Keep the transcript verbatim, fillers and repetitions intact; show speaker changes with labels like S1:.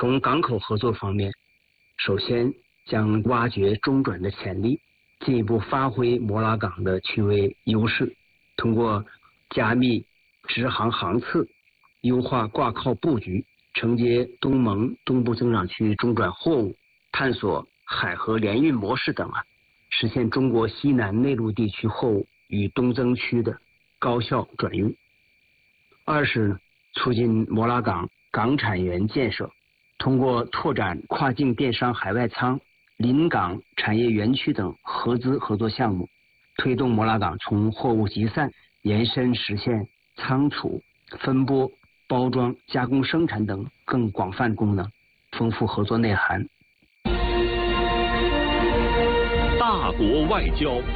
S1: 从港口合作方面，首先将挖掘中转的潜力，进一步发挥摩拉港的区位优势，通过加密直航航次，优化挂靠布局，承接东盟东部增长区中转货物，探索海河联运模式等啊，实现中国西南内陆地区货物与东增区的高效转运。二是呢，促进摩拉港港产园建设，通过拓展跨境电商海外仓、临港产业园区等合资合作项目，推动摩拉港从货物集散延伸实现仓储、分拨、包装、加工生产等更广泛功能，丰富合作内涵。
S2: 大国外交。